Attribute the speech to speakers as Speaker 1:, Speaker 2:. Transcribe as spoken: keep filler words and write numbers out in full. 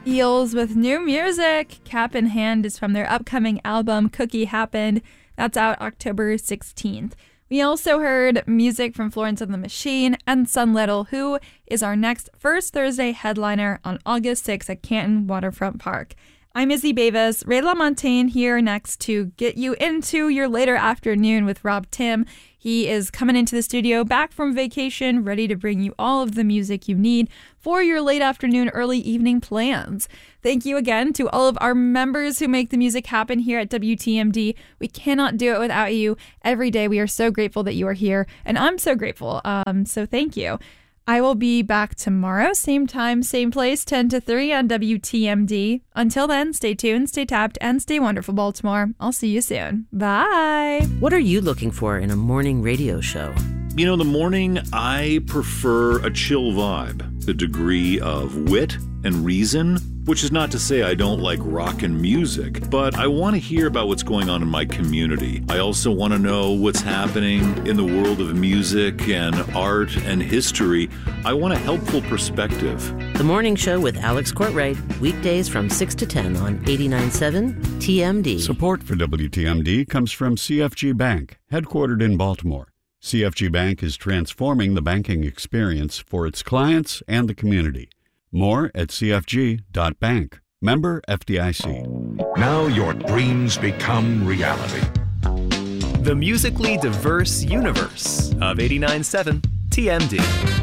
Speaker 1: Eels with new music. Cap in Hand is from their upcoming album, Cookie Happened. That's out October sixteenth. We also heard music from Florence and the Machine and Sun Little, who is our next First Thursday headliner on August sixth at Canton Waterfront Park. I'm Izzy Bavis, Ray LaMontagne here next to get you into your later afternoon with Rob Tim. He is coming into the studio back from vacation, ready to bring you all of the music you need for your late afternoon, early evening plans. Thank you again to all of our members who make the music happen here at W T M D. We cannot do it without you. Every day we are so grateful that you are here, and I'm so grateful. Um, so thank you. I will be back tomorrow, same time, same place, ten to three on W T M D. Until then, stay tuned, stay tapped, and stay wonderful, Baltimore. I'll see you soon. Bye.
Speaker 2: What are you looking for in a morning radio show?
Speaker 3: You know, in the morning, I prefer a chill vibe, a degree of wit and reason, which is not to say I don't like rock and music, but I want to hear about what's going on in my community. I also want to know what's happening in the world of music and art and history. I want a helpful perspective.
Speaker 2: The Morning Show with Alex Courtwright, weekdays from six to ten on eighty-nine point seven T M D.
Speaker 4: Support for W T M D comes from C F G Bank, headquartered in Baltimore. C F G Bank is transforming the banking experience for its clients and the community. More at c f g dot bank. Member F D I C.
Speaker 5: Now your dreams become reality.
Speaker 6: The musically diverse universe of eighty-nine point seven T M D.